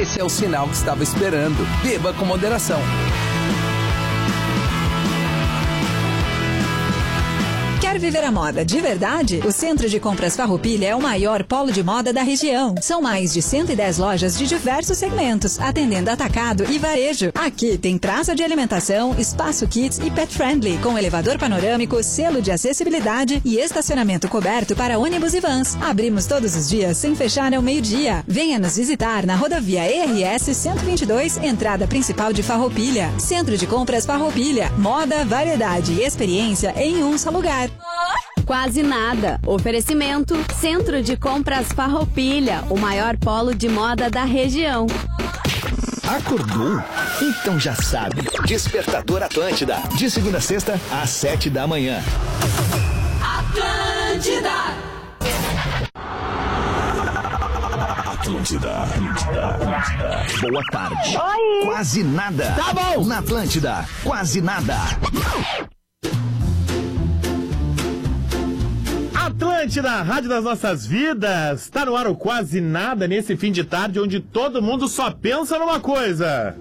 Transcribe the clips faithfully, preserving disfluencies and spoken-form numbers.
esse é o sinal que estava esperando. Beba com moderação. Quer viver a moda de verdade? O Centro de Compras Farroupilha é o maior polo de moda da região. São mais de cento e dez lojas de diversos segmentos, atendendo atacado e varejo. Aqui tem praça de alimentação, espaço kids e pet friendly, com elevador panorâmico, selo de acessibilidade e estacionamento coberto para ônibus e vans. Abrimos todos os dias sem fechar ao meio-dia. Venha nos visitar na rodovia E R S cento e vinte e dois, entrada principal de Farroupilha. Centro de Compras Farroupilha. Moda, variedade e experiência em um só lugar. Quase nada. Oferecimento Centro de Compras Farroupilha, o maior polo de moda da região. Acordou? Então já sabe. Despertador Atlântida. De segunda a sexta, às sete da manhã. Atlântida. Atlântida. Atlântida. Atlântida. Boa tarde. Oi. Quase nada. Tá bom. Na Atlântida. Quase nada. Atlântida, rádio das nossas vidas. Tá no ar o Quase Nada nesse fim de tarde onde todo mundo só pensa numa coisa.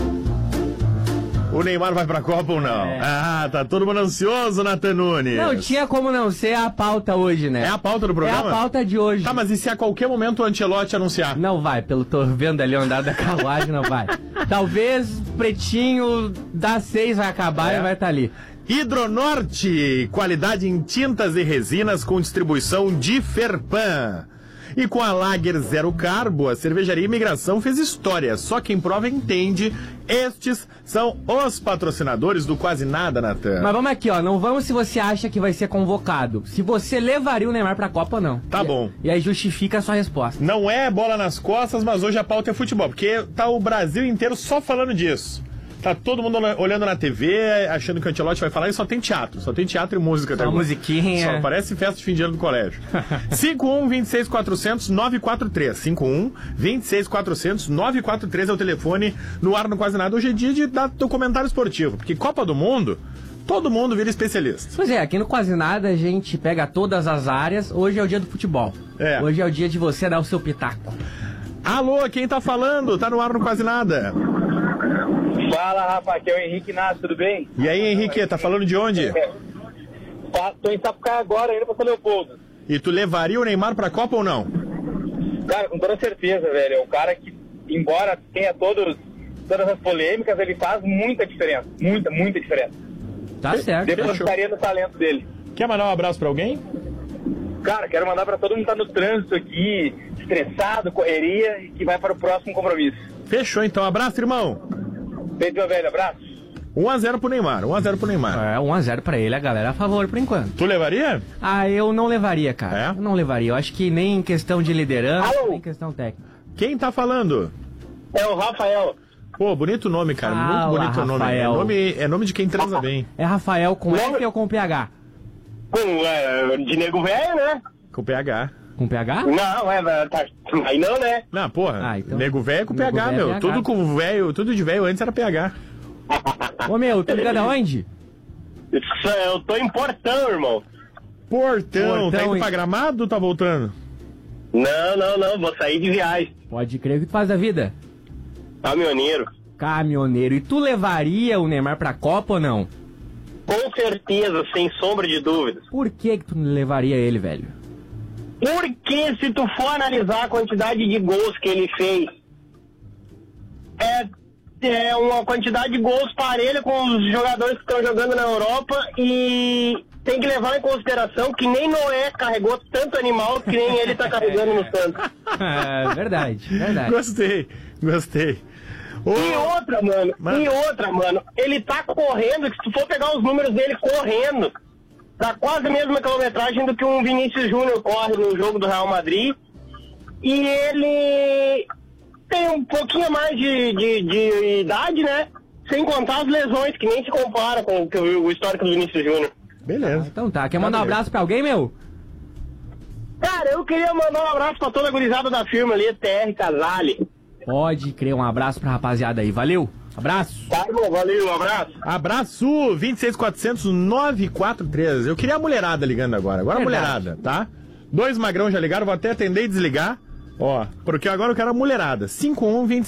O Neymar vai pra Copa ou não? É. Ah, tá todo mundo ansioso, Nathan Nunes. Não tinha como não ser a pauta hoje, né? É a pauta do programa? É a pauta de hoje. Tá, mas e se a qualquer momento o Ancelotti anunciar? Não vai, pelo tô vendo ali o andar da carruagem, não vai. Talvez Pretinho das seis vai acabar é. e vai estar tá ali. Hidronorte, qualidade em tintas e resinas com distribuição de Ferpan. E com a Lager Zero Carbo, a Cervejaria Imigração fez história. Só quem prova entende. Estes são os patrocinadores do Quase Nada, Natan. Mas vamos aqui, ó. Não vamos se você acha que vai ser convocado. Se você levaria o Neymar pra Copa ou não. Tá e, bom. E aí justifica a sua resposta. Não é bola nas costas, mas hoje a pauta é futebol. Porque tá o Brasil inteiro só falando disso. Tá todo mundo olhando na T V, achando que o Ancelotti vai falar e só tem teatro. Só tem teatro e música. Só musiquinha. Só parece festa de fim de ano do colégio. cinco um, dois seis, quatro zero zero, nove quatro três. cinco um, dois seis, quatro zero zero, nove quatro três é o telefone no ar no Quase Nada. Hoje é dia de dar documentário esportivo. Porque Copa do Mundo, todo mundo vira especialista. Pois é, aqui no Quase Nada a gente pega todas as áreas. Hoje é o dia do futebol. É. Hoje é o dia de você dar o seu pitaco. Alô, quem tá falando? Tá no ar no Quase Nada. Fala, rapaz, aqui é o Henrique Nato, tudo bem? E aí, Henrique, tá falando de onde? É. Tô em Sapucaia agora, indo pra São Leopoldo. E tu levaria o Neymar pra Copa ou não? Cara, com toda certeza, velho. É um cara que, embora tenha todos, todas as polêmicas, ele faz muita diferença. Muita, muita diferença. Tá certo. Depositaria no talento dele. Quer mandar um abraço pra alguém? Cara, quero mandar pra todo mundo que tá no trânsito aqui, estressado, correria, e que vai para o próximo compromisso. Fechou, então. Abraço, irmão. Beijo, meu velho. Abraço. um a zero pro Neymar. um a zero pro Neymar. É, um a zero pra ele. A galera a favor por enquanto. Tu levaria? Ah, eu não levaria, cara. É? Eu não levaria. Eu acho que nem em questão de liderança, Alô? nem em questão técnica. Quem tá falando? É o Rafael. Pô, bonito nome, cara. Ah, Muito bonito o nome. É nome. É nome de quem transa bem. É Rafael com Nome? F ou com P H? Com, é, de nego velho, né? Com P H. Com P H? Não, é, tá, aí não, né? Não, porra. Ah, então- Nego velho é com Nego P H, velho é meu. P H. Tudo com velho, tudo de velho antes era P H. Ô, meu, tu liga de onde? Eu tô em Portão, irmão. Portão, Portão, tá indo hein? pra Gramado ou tá voltando? Não, não, não, vou sair de viagem. Pode crer. O que tu faz da vida? Caminhoneiro. Caminhoneiro. E tu levaria o Neymar pra Copa ou não? Com certeza, sem sombra de dúvidas. Por que que tu levaria ele, velho? Porque se tu for analisar a quantidade de gols que ele fez, é, é uma quantidade de gols parelha com os jogadores que estão jogando na Europa e tem que levar em consideração que nem Noé carregou tanto animal que nem ele tá carregando no Santos. É verdade, verdade. Gostei, gostei. Ô, E outra, mano, Mano. e outra, mano, ele tá correndo, que se tu for pegar os números dele correndo, tá quase a mesma quilometragem do que um Vinícius Júnior corre no jogo do Real Madrid. E ele tem um pouquinho mais de, de, de idade, né? Sem contar as lesões, que nem se compara com o, o histórico do Vinícius Júnior. beleza. Ah, então tá. Quer mandar um abraço pra alguém, meu? Cara, eu queria mandar um abraço pra toda a gurizada da firma ali, T R Casale. Pode crer. Um abraço pra rapaziada aí. Valeu. Abraço. Tá bom, valeu, um abraço. Abraço, vinte e seis, quatrocentos, nove quatro três. Eu queria a mulherada ligando agora. Agora a Verdade. mulherada, tá? Dois magrão já ligaram, vou até atender e desligar. Ó, porque agora eu quero a mulherada. cinco um, vinte